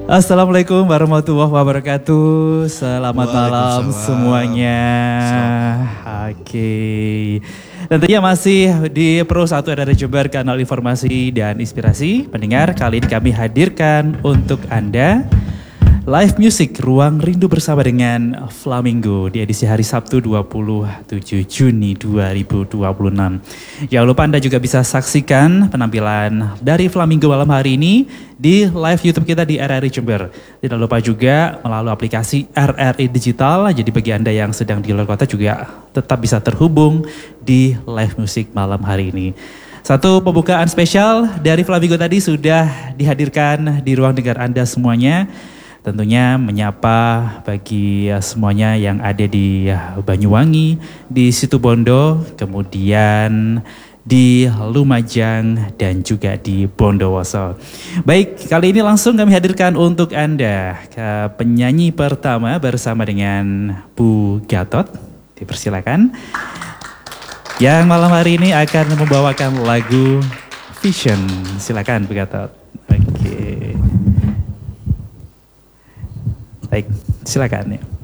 Assalamualaikum warahmatullahi wabarakatuh. Selamat malam semuanya. Oke. Tentunya masih di Pro 1 RRI Jember, kanal informasi dan inspirasi. Pendengar, kali ini kami hadirkan untuk Anda live music Ruang Rindu bersama dengan Flamingo di edisi hari Sabtu 27 Juni 2026. Jangan lupa Anda juga bisa saksikan penampilan dari Flamingo malam hari ini di live YouTube kita di RRI Jember. Tidak lupa juga melalui aplikasi RRI Digital, jadi bagi Anda yang sedang di luar kota juga tetap bisa terhubung di live music malam hari ini. Satu pembukaan spesial dari Flamingo tadi sudah dihadirkan di ruang dengar Anda semuanya. Tentunya menyapa bagi semuanya yang ada di Banyuwangi, di Situbondo, kemudian di Lumajang dan juga di Bondowoso. Baik, kali ini langsung kami hadirkan untuk Anda penyanyi pertama bersama dengan Bu Gatot. Dipersilakan. Yang malam hari ini akan membawakan lagu Vision. Silakan Bu Gatot. Oke. Baik, silakan ya.